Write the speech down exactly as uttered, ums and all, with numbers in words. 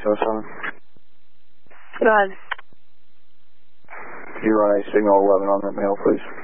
oh seven. Go ahead. Can you run a signal eleven on that mail, please?